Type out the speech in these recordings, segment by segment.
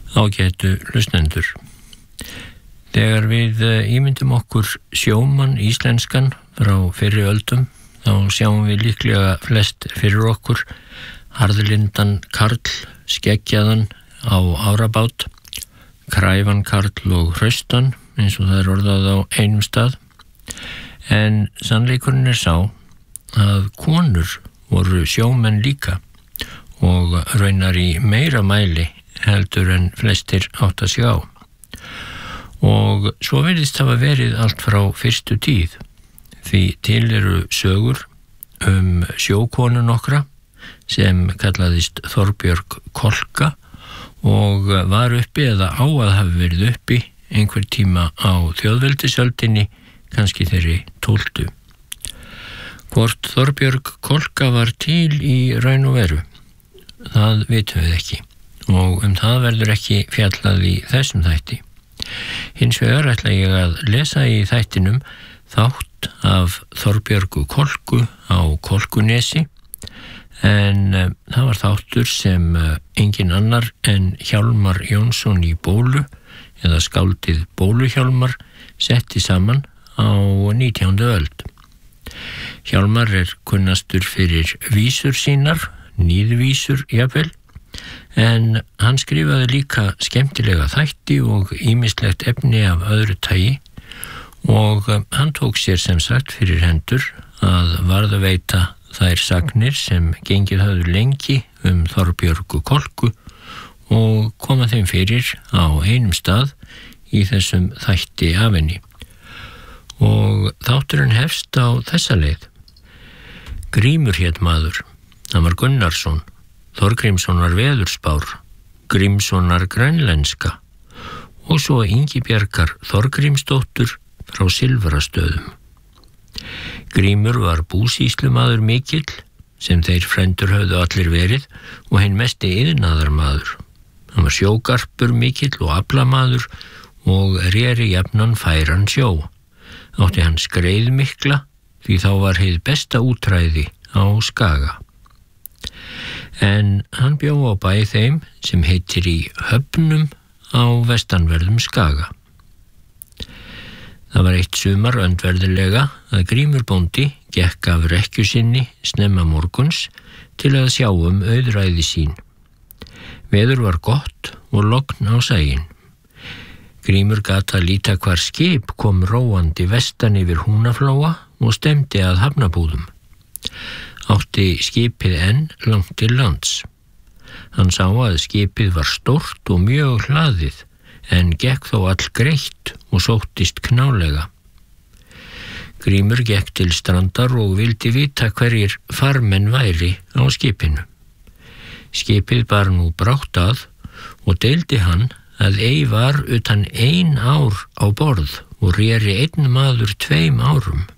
Ágætu hlustendur. Þegar við ímyndum okkur sjómann íslenskan frá fyrri öldum, þá sjáum við líklega flest fyrir okkur harðlindan karl, skeggjaðan á árabát, kræfan karl og hraustan, eins og það orðað á einum stað. En sannleikurinn sá að konur voru sjómenn líka og raunar í meira mæli heldur en flestir átta sig á. Og svo virðist hafa verið allt frá fyrstu tíð, því til eru sögur sjókonu nokkra sem kallaðist Þorbjörg Kolka og var uppi eða á að hafa verið uppi einhver tíma á þjóðveldisöldinni, kannski þeirri 12. Hvort Þorbjörg Kolka var til í raun og veru, það vitum við ekki. Og það verður ekki fjallað í þessum þætti. Hins vegar ætla ég að lesa í þættinum þátt af Þorbjörgu Kolku á Kolkunesi, en það var þáttur sem engin annar en Hjálmar Jónsson í Bólu, eða skáldið Bóluhjálmar, setti saman á 19. öld. Hjálmar kunnastur fyrir vísur sínar, níðvísur jafnvel, en hann skrifaði líka skemmtilega þætti og ýmislegt efni af öðru tagi og hann tók sér sem sagt fyrir hendur að varðveita þær sagnir sem gengið höfðu lengi Þorbjörgu Kolku og koma þeim fyrir á einum stað í þessum þætti af henni. Og þátturinn hefst á þessa leið. Grímur hét maður, hann var Gunnarsson, Þorgrímssonar veðurspár, Grímssonar grænlenska og svo Ingibjargar Þorgrímsdóttur frá Silfrastöðum. Grímur var búsýslumaður mikill, sem þeir frændur höfðu allir verið, og hinn mesti iðnaðarmaður. Hann var sjógarpur mikill og aflamaður og réri jafnan færan sjó. Átti hann skreið mikla, því þá var hið besta útræði á Skaga. En hann bjó á bæ þeim sem heitir í Höfnum á vestanverðum Skaga. Það var eitt sumar öndverðilega að Grímur bóndi gekk af rekkju sinni snemma morguns til að sjá auðræði sín. Veður var gott og logn á sægin. Grímur gat að líta hvar skip kom róandi vestan yfir Húnaflóa og stemdi að hafnabúðum. Átti skipið enn langt til lands. Hann sá að skipið var stórt og mjög hlaðið, en gekk þó all greitt og sóttist knálega. Grímur gekk til strandar og vildi vita hverjir farmenn væri á skipinu. Skipið bar nú brátt að og deildi hann að ei var utan 1 ár á borð og réri einn maður 2 árum.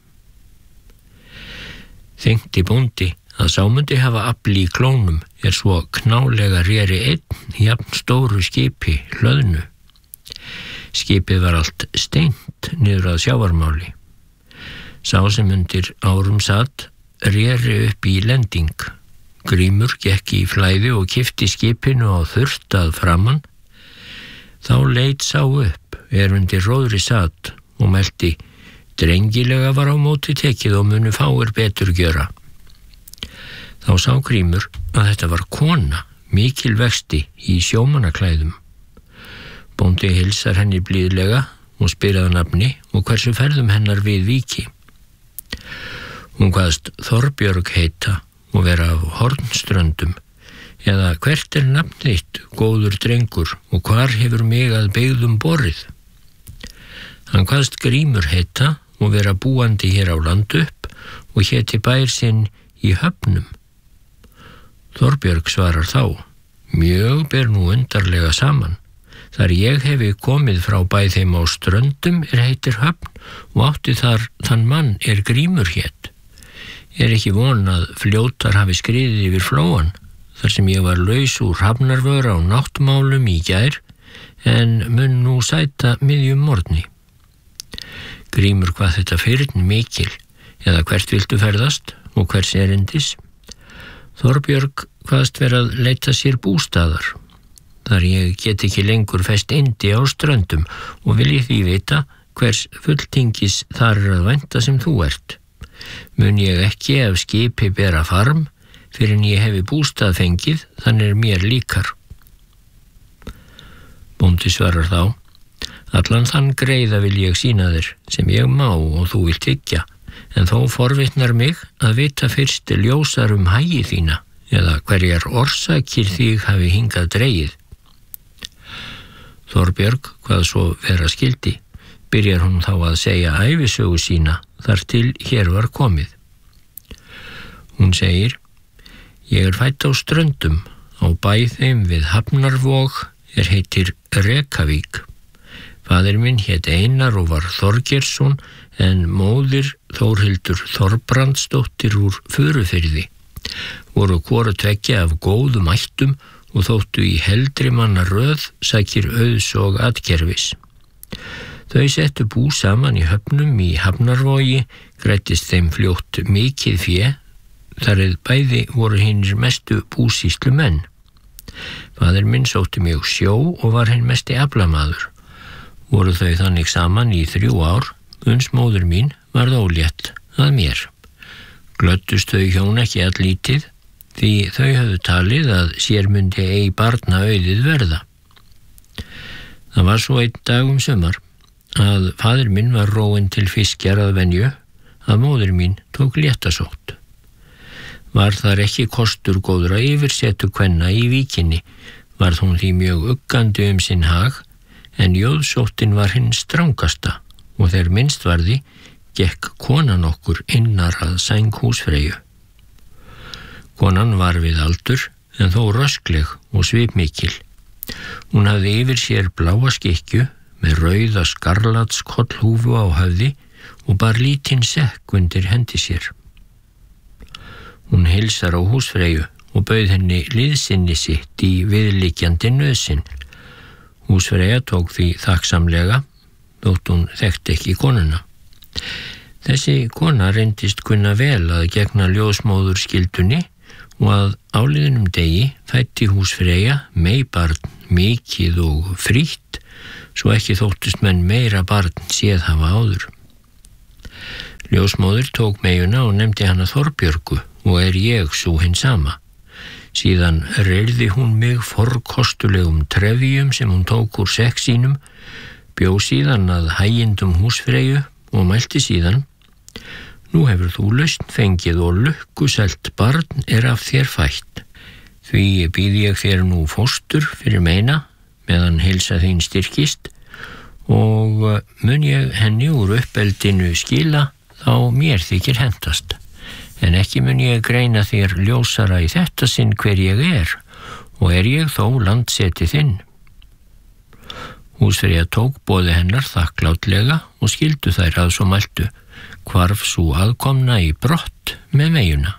Þengti bóndi að sá mundi hafa afl í klónum svo knálega réri einn jafn stóru skipi hlöðnu. Skipið var allt steint niður að sjávarmáli. Sá sem undir árum satt réri upp í lending. Grímur gekk í flæði og kippti skipinu á þurrt að framan. Þá leit sá upp undir róðri satt og melti: drengilega var á móti tekið og munu fáir betur gjöra. Þá sá Grímur að þetta var kona, mikil vexti í sjómannaklæðum. Bóndi hilsar henni blíðlega og spyr að nafni og hversu ferðum hennar við víki. Hún kvaðst Þorbjörg heita og vera af Hornströndum, eða hvert nafn þitt, góður drengur, og hvar hefur mig að byggðum borið? Hann kvaðst Grímur heita og vera búandi hér á land upp og héti bær sinn í Höfnum. Þorbjörg svarar þá: mjög ber nú undarlega saman. Þar ég hefi komið frá bæ þeim á Ströndum heitir Höfn og átti þar þann mann Grímur hét. Ekki von að fljótar hafi skriðið yfir flóan, þar sem ég var laus úr hafnarvöra á náttmálum í gær, en mun nú sæta miðjum morgni. Grímur hvað þetta fyrn mikil, eða hvert viltu ferðast og hvers erindis? Þorbjörg hvaðst vera að leita sér bústaðar. þar ég get ekki lengur fest endi á ströndum og vil ég því vita hvers fulltingis þar að vænta sem þú ert. Mun ég ekki ef skipi bera farm, fyrir en ég hefi bústað fengið, þannig mér líkar. Bóndi svarar þá: allan þann greiða vil ég sýna þér, sem ég má og þú vilt hyggja, en þó forvitnar mig að vita fyrst ljósar hagi þína, eða hverjar orsakir þig hafi hingað dregið. Þorbjörg, hvað svo vera skildi, byrjar hún þá að segja ævisögu sína þar til hér var komið. Hún segir: ég fædd á ströndum, á bæ þeim við Hafnarvog heitir Rekavík. Faðir minn hét Einar og var Þorgeirsson, en móðir Þórhildur Þorbrandsdóttir úr Furufirði. Voru hvoru tveggja af góðum ættum og þóttu í heldri manna röð sækir auðs og atgerfis. Þau settu bú saman í höfnum í Hafnarvogi, græddist þeim fljótt mikið fé, þar eð bæði voru hinir mestu búsýslu menn. Faðir minn sótti mjög sjó og var hinn mesti aflamaður. Voru þau þannig saman í 3 ár, uns móður mín varð ólétt að mér. Glöddust þau hjón ekki alllítið, því þau höfðu talið að sér mundi ei barna auðið verða. Það var svo einn dag sumar að faðir minn var róinn til fiskjar að venju, að móður mín tók léttasótt. Var þar ekki kostur góðra yfirsetu kvenna í víkinni, varð hún því mjög uggandi sinn hag, en jóðsóttin var hinn strangasta og þegar minnst varði gekk konan okkur innar að sæng húsfreyju. Konan var við aldur, en þó röskleg og svipmikil. Hún hafði yfir sér bláa skikkju með rauða skarlatskollhúfu á höfði og bar lítinn sekk undir hendi sér. Hún heilsar á húsfreyju og bauð henni liðsinni sitt í viðliggjandi nauðsyn. Húsfreyja tók því þakksamlega, þótt hún þekkti ekki konuna. Þessi kona reyndist kunna vel að gegna ljósmóður skyldunni og að áliðnum degi fætti húsfreyja meybarn mikið og frítt, svo ekki þóttust menn meira barn séð hafa áður. Ljósmóður tók meyjuna og nefndi hana Þorbjörgu og ég sú hinn sama. Síðan reyrði hún mig forkostulegum trefjum sem hún tók úr sekk sínum, bjó síðan að hægindum húsfreyju og mælti síðan: nú hefur þú lausn fengið og lukkuselt barn af þér fætt. Því býð ég þér nú fóstur fyrir meina, meðan heilsa þín styrkist, og mun ég henni úr uppeldinu skila, þá mér þykir hentast. En ekki mun ég greina þér ljósara í þetta sinn hver ég og ég þó landseti þinn. Húsfreyja tók boði hennar þakklátlega og skildu þær að svo mæltu, hvarf sú aðkomna í brott með meyjuna.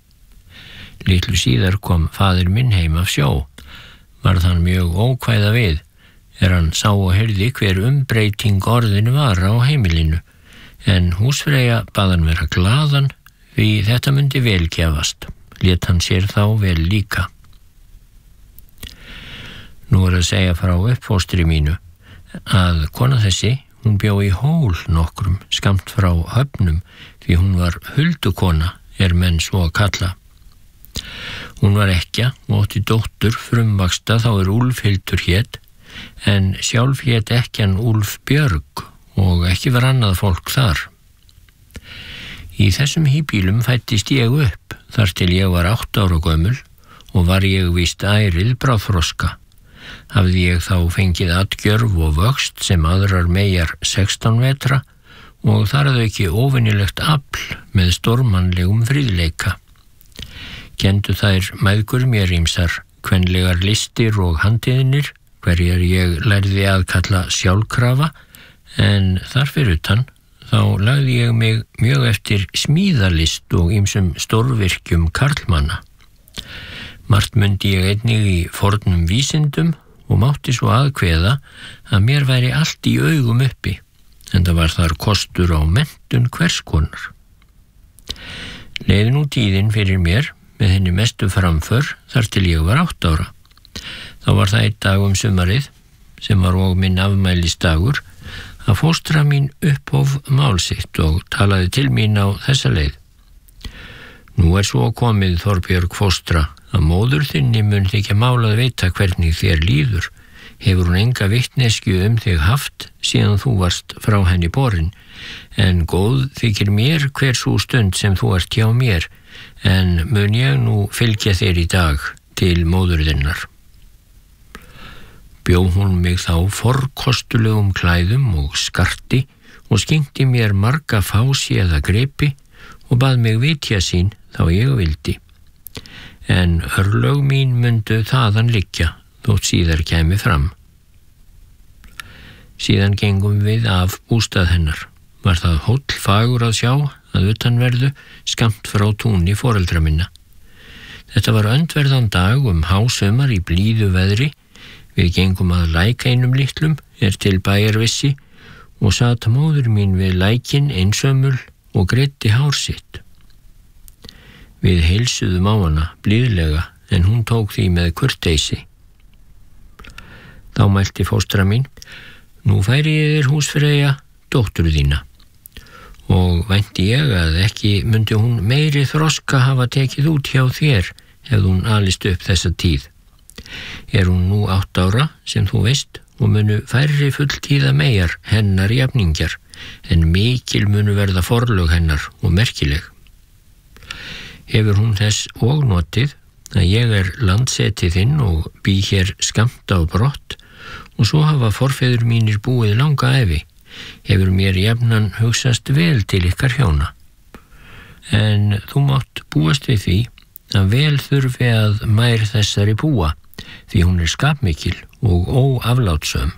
Litlu síðar kom faðir minn heim af sjó. Varð hann mjög ókvæða við, hann sá og heyrði hver umbreyting orðinu var á heimilinu, en húsfreyja bað hann vera glaðan, því þetta myndi vel gefast, lét hann sér þá vel líka. Nú að segja frá uppfóstri mínu, að kona þessi, hún bjó í hól nokkrum skamt frá höfnum, því hún var huldukona, menn svo að kalla. Hún var ekkja og átti dóttur frumvaxta þá Úlfhildur hét, en sjálf hét ekkjan Úlfbjörg og ekki var annað fólk þar. Í þessum híbýlum fættist ég upp, þar til ég var 8 ára gömul og var ég víst ærið bráðþroska. Hafði ég þá fengið atgjörf og vöxt sem aðrar meyjar 16 vetra og þar að auki óvenjulegt afl með stórmannlegum fríðleika. Kendu þær mæðgur mér ýmsar kvenlegar listir og handiðnir, hverjar ég lærði að kalla sjálfkrafa, en þar fyrir utan þá lagði ég mig mjög eftir smíðalist og ýmsum stórvirkjum karlmanna. Margt mundi ég einnig í fornum vísindum og mátti svo aðkveða að mér væri allt í augum uppi, en það var þar kostur á menntun hvers konar. Leið nú tíðin fyrir mér með henni mestu framför þar til ég var 8 ára. Þá var það einn dag sumarið, sem var og minn afmælisdagur, að fóstra mín upphóf mál sitt og talaði til mín á þessa leið. Nú svo komið, Þorbjörg fóstra, að móður þinni mun þykja mál að veita hvernig þér líður. Hefur hún enga vitneskju þig haft síðan þú varst frá henni borin, en góð þykir mér hver sú stund sem þú ert hjá mér, en mun ég nú fylgja þér í dag til móður þinnar. Bjó hún mig þá forkostulegum klæðum og skarti og skyngti mér marga fáséða gripi og bað mig vitja sín þá ég vildi. En örlög mín mundu þaðan liggja, þótt síðar kæmi fram. Síðan gengum við af bústað hennar. Var það hóll fagur að sjá að utanverðu skammt frá túni foreldra minna. Þetta var öndverðan dag hásumar í blíðu veðri. Við gengum að læk einum litlum til bæjarvissi og sat móður mín við lækin einsömmul og greiddi hár sitt. Við heilsuðum á hana blíðlega en hún tók því með kurteisi. Þá mælti fóstra mín: Nú færi ég þér húsfreyja dóttur þína, og vænti ég að ekki mundi hún meiri þroska hafa tekið út hjá þér hefði hún alist upp þessa tíð. Hún nú 8 ára, sem þú veist, og munu færri fulltíða megar hennar jafningjar, en mikil munu verða forlög hennar og merkileg. Hefur hún þess og notið að ég landseti þinn og bý hér skammt á brott, og svo hafa forfeður mínir búið langa ævi, hefur mér jafnan hugsast vel til ykkar hjóna. En þú mátt búast við því að vel þurfi að mær þessari búa, því hún skapmikil og óaflátsöm.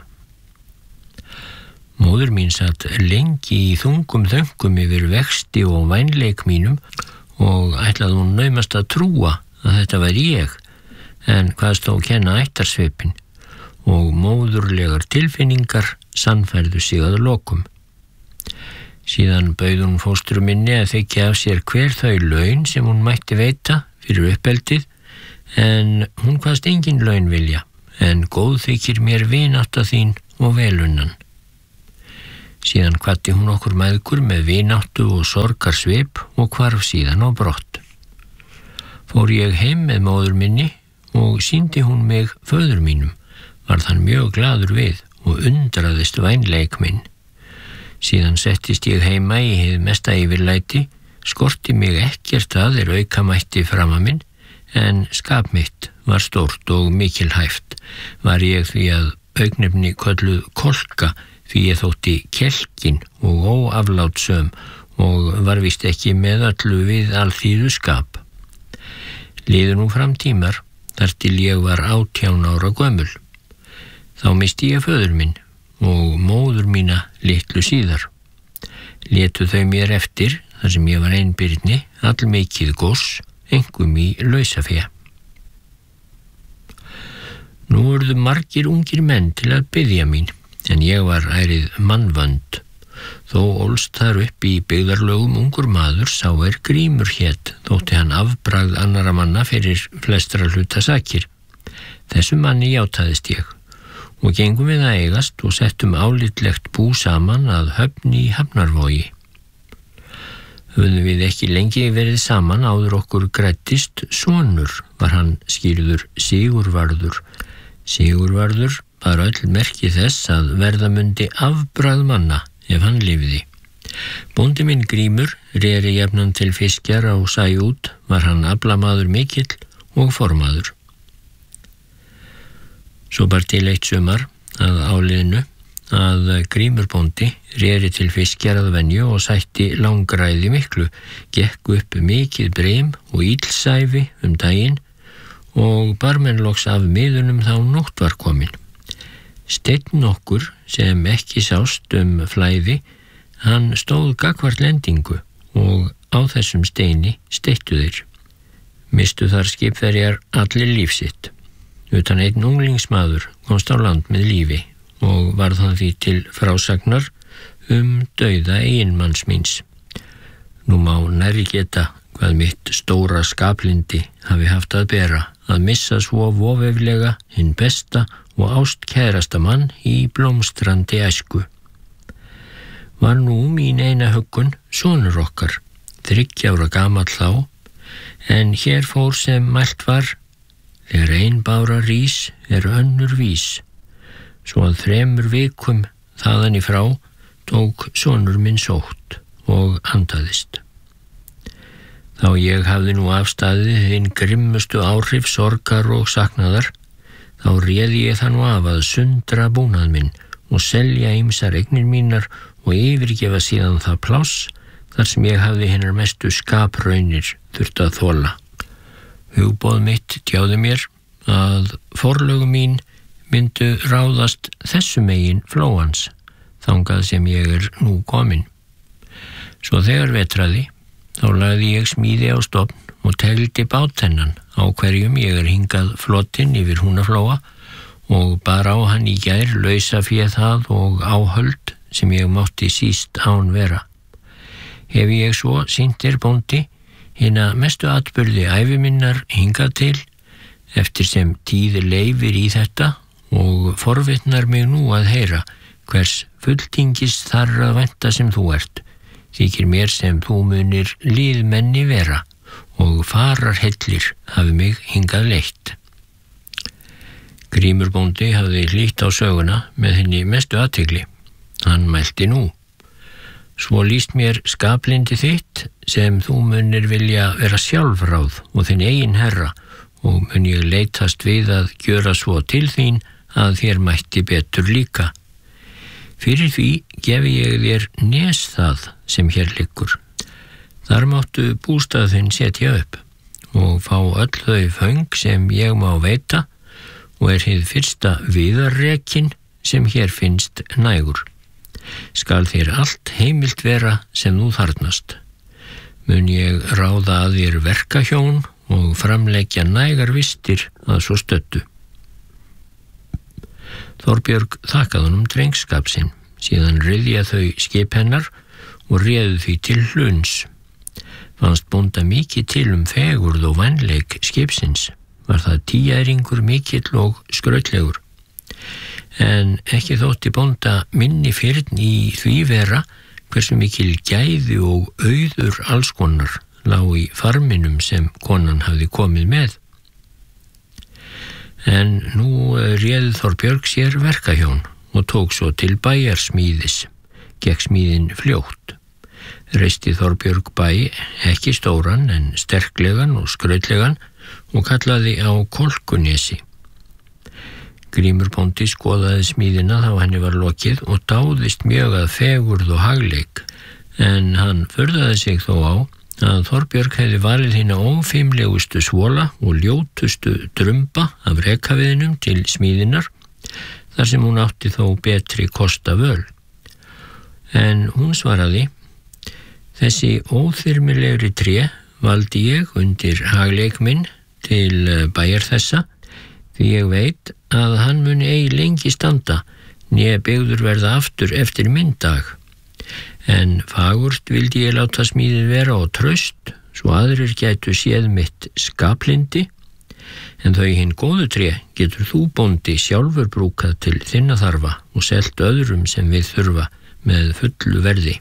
Móður mín satt lengi í þungum þöngum yfir vexti og vænleik mínum og ætlaði hún naumast að trúa að þetta væri ég, en hvaðst þó kenna ættarsvipinn, og móðurlegar tilfinningar sannfærðu sig að lokum. Síðan bauð hún fóstru minni að þykja af sér hver þau laun sem hún mætti veita fyrir uppeldið, en hún kvaðst engin laun vilja, en góð þykir mér vinátta þín og velunnan. Síðan kvaddi hún okkur mæðgur með vináttu og sorgarsvip og hvarf síðan á brott. Fór ég heim með móður minni og sýndi hún mig föður mínum, varð hann mjög glaður við og undraðist vænleik minn. Síðan settist ég heima í hið mesta yfirlæti, skorti mig ekkert að aukamætti fram að minn, en skap mitt var stórt og mikilhæft. Var ég því að augnefni kölluð kolka, því ég þótti kelkin og óaflátsöm og var víst ekki með öllu við alþýðu skap. Liðu nú fram tímar, þar til ég var 18 ára gömul. Þá misti ég föður minn og móður mína litlu síðar. Létu þau mér eftir, þar sem ég var einbirni, allmikið goss, einkum í lausafé. Nú urðu margir ungir menn til að biðja mín, en ég var ærið mannvönd. Þó ólst þar upp í byggðarlögum ungur maður sá Grímur hét, þótti hann afbragð annara manna fyrir flestra hluta sakir. Þessu manni játaðist ég, og gengum við að eigast og settum álitlegt bú saman að Höfn í Hafnarvogi. Höfðum við ekki lengi verið saman áður okkur græddist sonur, var hann skýrður Sigurvarður. Sigurvarður var öll merki þess að verða mundi afbragð manna ef hann lifði. Bóndi minn Grímur reri jafnan til fiskjar á sæ út, var hann aflamaður mikill og formaður. Svo bar til eitt sumar að áliðinu að Grímur bóndi reri til fiskjar að venju og sætti langræði miklu, gekk upp mikið breim og illsæfi daginn og bar menn loks af miðunum þá nótt var komin. Steinn nokkur sem ekki sást flæði, hann stóð gagnvart lendingu og á þessum steini steittu þeir. Mistu þar skipverjar allir líf sitt. Utan einn unglingsmaður komst á land með lífi og varð hann því til frásagnar dauða eiginmanns míns. Nú má nærri geta hvað mitt stóra skaplindi hafi haft að bera að missa svo vofeflega hinn besta og ástkærasta mann í blómstrandi æsku. Var nú mín eina huggun sonur okkar, 3 ára gamall þá, en hér fór sem mælt var, þegar ein bára rís önnur vís. Svo að 3 vikum þaðan í frá tók sonur minn sótt og andaðist. Þá ég hafði nú afstaðið hinn grimmustu áhrif sorgar og saknaðar, þá réði ég það nú af að sundra búnað minn og selja ýmsar eignir mínar og yfirgefa síðan það pláss þar sem ég hafði hinnar mestu skapraunir þurft að þola. Hugboð mitt tjáði mér að forlögum mín myndu ráðast þessum megin flóans, þangað sem ég nú komin. Svo þegar vetraði, þá lagði ég smíði á stofn og tegldi báthennan á hverjum ég hingað flotinn yfir Húnaflóa og bar á hann í gær lausafé það og áhöld sem ég mátti síst án vera. Hef ég svo sýnt bóndi hina mestu atburði ævi minnar hingað til, eftir sem tíð leifir í þetta og forvitnar mig nú að heyra hvers fulltingis þarf að vænta sem þú ert. Þykir mér sem þú munir liðmenni vera og fararhellir hafi mig hingað leitt. Grímur bóndi hafði hlýtt á söguna með henni mestu athygli. Hann mælti nú: Svo líst mér skaplindi þitt sem þú munir vilja vera sjálfráð og þinn eigin herra og mun ég leitast við að gjöra svo til þín að þér mætti betur líka. Fyrir því gefi ég þér nes það sem hér liggur. Þar máttu bústað þinn setja upp og fá öll þau föng sem ég má veita og hið fyrsta viðarrekin sem hér finnst nægur. Skal þér allt heimilt vera sem þú þarnast. Mun ég ráða að þér verkahjón og framleggja nægar vistir að svo stöddu. Þorbjörg þakkaði honum drengskap sinn, síðan ryðja þau skip hennar og réðu því til hluns. Fannst bónda mikið til fegurð og vænleik skipsins, var það tíæringur mikill og skrautlegur. En ekki þótti bónda minni fyrn í því vera hversu mikil gæði og auður allskonar lá í farminum sem konan hafði komið með. En nú réði Þorbjörg sér verkahjón og tók svo til bæjarsmíðis, gekk smíðin fljótt. Reisti Þorbjörg bæ, ekki stóran en sterklegan og skrautlegan og kallaði á Kolkunesi. Grímur bóndi skoðaði smíðina þá henni var lokið og dáðist mjög að fegurð og hagleik, en hann furðaði sig þó á að Þorbjörg hefði valið hina ófimlegustu svola og ljótustu drumba af rekaviðinum til smíðinar, þar sem hún átti þó betri kosta völ. En hún svaraði: Þessi óþyrmilegri tré valdi ég undir hagleik minn til bæjar þessa, því ég veit að hann muni ei lengi standa, né byggður verða aftur eftir minn dag. En fagurt vildi ég láta smíðið vera og traust, svo aðrir gætu séð mitt skaplindi, en þau hinn góðu tré getur þú bóndi sjálfur brúkað til þinna þarfa og selt öðrum sem við þurfa með fullu verði.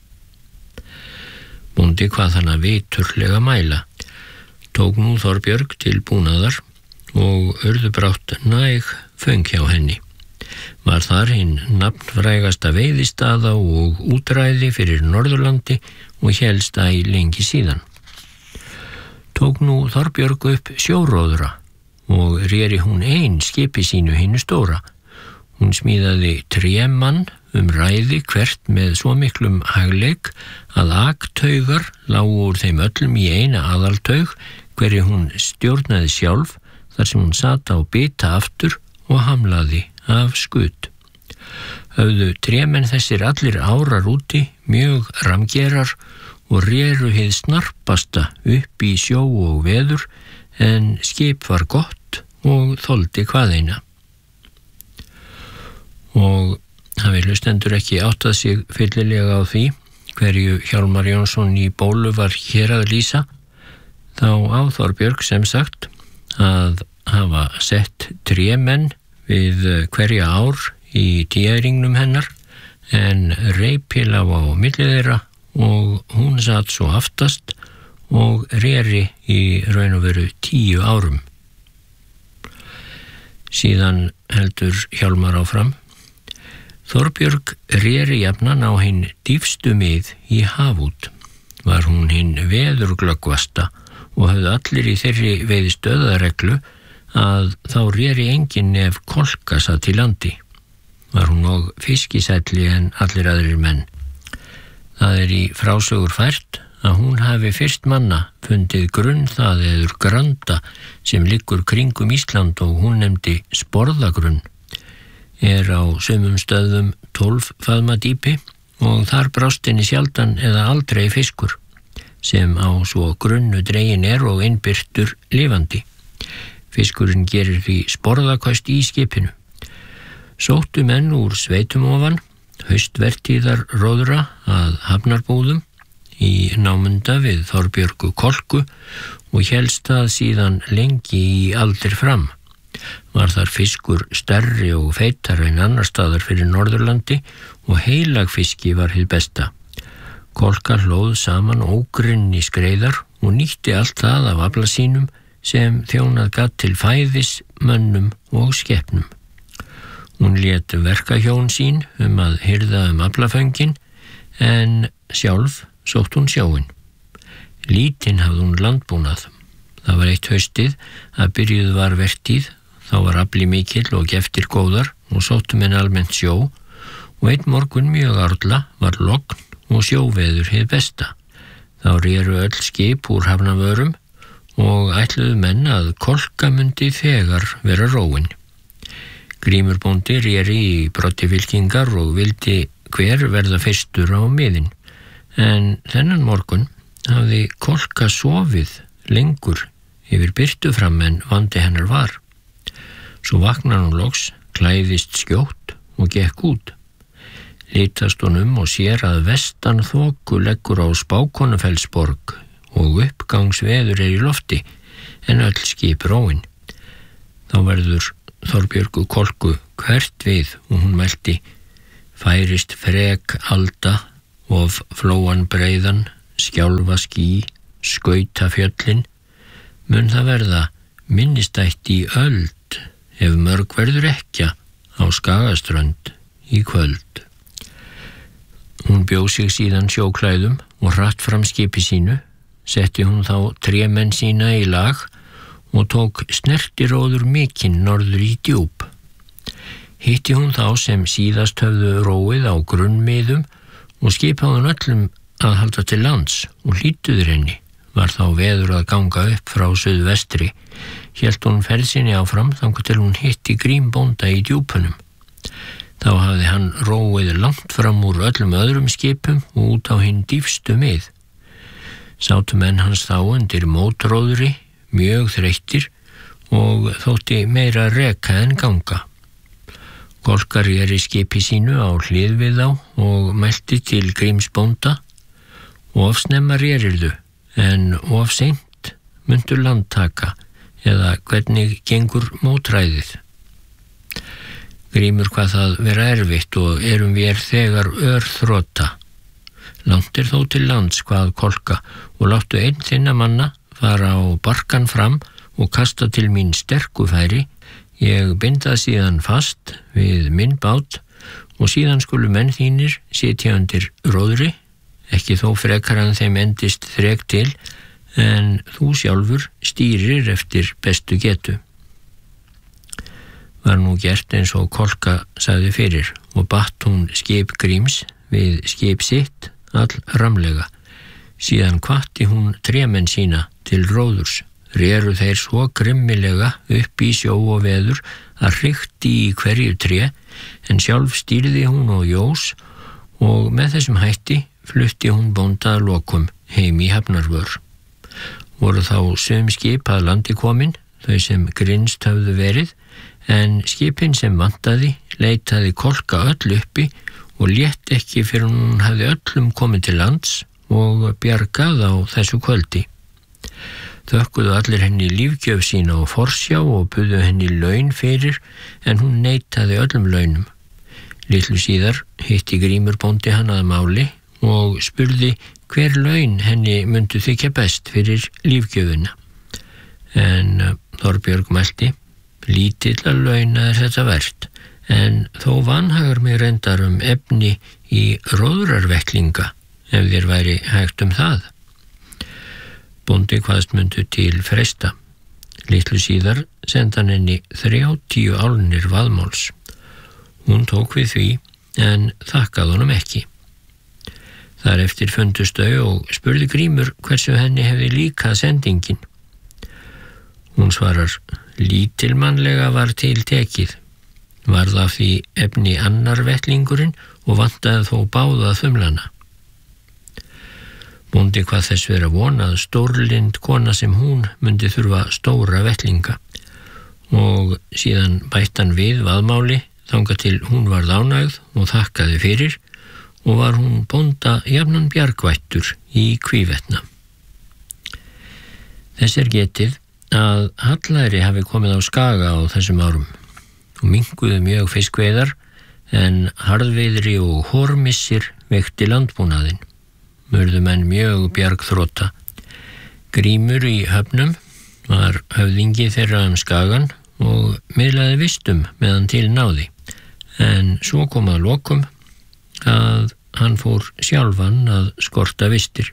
Bóndi hvað hann að viturlega mæla. Tók nú Þorbjörg til búnaðar og urðu brátt næg föng hjá henni. Var þar hinn nafnfrægasta veiðistaða og útræði fyrir Norðurlandi og hélst æ lengi síðan. Tók nú Þorbjörg upp sjóróðra og réri hún ein skipi sínu hinu stóra. Hún smíðaði trémann ræði hvert með svo miklum hagleik að aktaugar lágu úr þeim öllum í eina aðaltaug, hverju hún stjórnaði sjálf, þar sem hún sat á bita aftur og hamlaði af skut. Höfðu trémenn þessir allir árar úti, mjög ramgerar og réru hið snarpasta upp í sjó og veður, en skip var gott og þoldi hvaðeina. Og hafi hlustendur ekki áttað sig fyllilega á því hverju Hjálmar Jónsson í Bólu var hér að lýsa, þá á Þorbjörg sem sagt að hafa sett trémenn við hverja ár í tíæringnum hennar, en reipi lá á milli þeirra og hún satt svo aftast og reri í raun og veru 10 árum. Síðan heldur Hjálmar áfram. Þorbjörg reri jafnan á hinn dýfstu mið í hafút. Var hún hinn veðurglöggvasta og höfðu allir í þeirri veiðistöðareglu að þá reri enginn ef kolka satt í landi. Var hún og fiskisælli en allir aðrir menn. Það í frásögur fært að hún hafi fyrst manna fundið grunn það eður granda sem liggur kringum Ísland og hún nefndi Sporðagrunn. Á sumum stöðum 12 faðma dýpi og þar brást henni sjaldan eða aldrei fiskur, sem á svo grunnu dregin og innbyrtur lifandi. Fiskurinn gerir því sporðaköst í skipinu. Sóttu menn úr sveitum ofan, haustvertíðar róðra að hafnarbúðum í námunda við Þorbjörgu kolku og hélst það síðan lengi í aldir fram. Var þar fiskur stærri og feitari en annar staðar fyrir Norðurlandi og heilagfiski var hið besta. Kolka hlóð saman ógrinn í skreiðar og nýtti allt það af afla sínum sem þjónað gat til fæðis, mönnum og skepnum. Hún lét verkahjón sín að hirða aflaföngin, en sjálf sótt hún sjóinn. Lítinn hafði hún landbúnað. Það var eitt haustið að byrjuð var vertíð, þá var afli mikill og geftir góðar og sóttu menn almennt sjó, og einn morgun mjög árla var logn og sjóveður hið besta. Þá reru öll skip úr hafnavörum og ætluðu menn að kolka mundi þegar vera róin. Grímur bóndi reri í broddi fylkingar og vildi hver verða fyrstur á miðin, en þennan morgun hafði kolka sofið lengur yfir byrtu fram en vandi hennar var. Svo vaknar hún loks, klæðist skjótt og gekk út. Litast hún og sér að vestan þoku leggur á Spákonufellsborg og uppgangsveður í lofti, en öll skip róin. Þá verður Þorbjörgu kolku hvert við og hún mælti: færist frek alda of flóan breiðan, skjálfa ský, skauta fjöllin, mun það verða minnistætt í öld ef mörg verður ekkja á Skagaströnd í kvöld. Hún bjó sig síðan sjóklæðum og hratt fram skipi sínu, setti hún þá trémenn sína í lag og tók snertiróður mikinn norður í djúp. Hitti hún þá sem síðast höfðu róið á grunnmiðum og skipaði hún öllum að halda til lands og hlýtuður henni. Var þá veður að ganga upp frá suðvestri, hélt hún ferð sinni áfram þangað til hún hitti Grímbónda í djúpunum. Þá hafði hann róið langt fram úr öllum öðrum skipum og út á hinn dýfstu mið. Sátu menn hans þá undir mótróðri, mjög þreyttir og þótti meira reka en ganga. Kolka reri skipi sínu á hlið við þá og mælti til Grímsbónda: of snemma rerirðu, en of seint mundu landtaka, eða hvernig gengur mótræðið. Grímur hvað það vera erfitt og erum við þegar örþrota. Langt þó til lands hvað Kolka, og láttu einn þinna manna fara á barkan fram og kasta til mín sterkufæri. Ég binda síðan fast við minn bát og síðan skulu menn þínir sitja undir róðri, ekki þó frekar en þeim endist þrek til, en þú sjálfur stýrir eftir bestu getu. Var nú gert eins og Kolka sagði fyrir og batt hún skip Gríms við skip sitt all ramlega. Síðan hvatti hún trémenn sína til róðurs. Reru þeir svo grimmilega upp í sjó og veður að hrykti í hverju tré, en sjálf stýrði hún og jós, og með þessum hætti flutti hún bónda að lokum heim í hafnarvör. Voru þá sum skip að landi komin, þau sem grynnst höfðu verið, en skipin sem vantaði leitaði Kolka öll uppi og lét ekki fyrir hún hafði öllum komið til lands og bjargað á þessu kvöldi. þökkuðu allir henni lífgjöf sína og forsjá og buðu henni laun fyrir, en hún neitaði öllum launum. Litlu síðar hitti Grímur bóndi hana að máli og spurði hver laun henni myndu þykja best fyrir lífgjöfina. En Þorbjörg mælti: lítilla launa þetta vert, en þó vanhagar mig reyndar efni í róðrarvettlinga, ef þér væri hægt það. Bóndi kvaðst myndu til fresta. Litlu síðar sendi hann henni 30 álnir vaðmáls. Hún tók við því, en þakkaði honum ekki. Þar eftir fundust þau og spurði Grímur hversu henni hefði líka sendingin. Hún svarar: lítilmannlega var til tekið. Varð af því efni annar vettlingurinn og vantaði þó báða þumlana. Bóndi hvað þess vera vonað stórlind kona sem hún myndi þurfa stóra vettlinga, og síðan bætti hann við vaðmáli þangað til hún varð ánægð og þakkaði fyrir, og var hún bónda jafnan bjargvættur í Hvívetna. Þess getið að hallæri hafi komið á Skaga á þessum árum og minnkuðu mjög fiskveiðar, en harðveiðri og hórmissir veikti landbúnaðinn. Urðu menn mjög bjargþrota. Grímur í höfnum var höfðingi þeirra Skagan og miðlaði vistum meðan til náði, en svo kom að lokum að hann fór sjálfan að skorta vistir.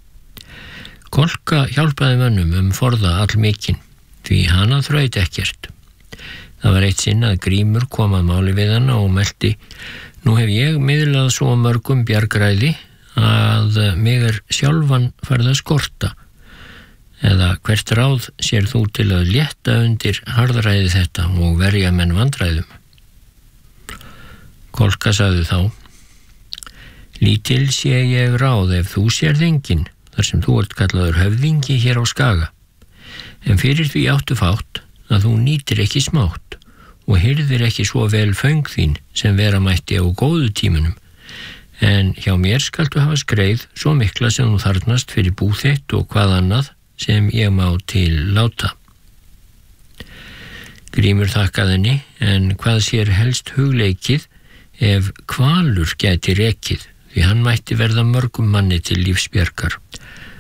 Kolka hjálpaði mönnum forða allmikinn, því hana þraut ekkert. Það var eitt sinn að Grímur kom að máli við hana og melti: nú hef ég miðlað svo mörgum bjargræði að mig sjálfan farið að skorta. Eða hvert ráð sér þú til að létta undir harðræði þetta og verja menn vandræðum? Kolka sagði þá: lítil sé ég ráð ef þú sérð enginn, þar sem þú ert kallaður höfðingi hér á Skaga. En fyrir því áttu fátt að þú nýtir ekki smátt og hirðir ekki svo vel föng þín sem vera mætti á góðu tímunum, en hjá mér skaltu hafa skreið svo mikla sem þú þarnast fyrir bú þitt og hvað annað sem ég má til láta. Grímur þakkaði henni, en hvað sér helst hugleikið ef hvalur gæti rekið, því hann mætti verða mörgum manni til lífsbjargar.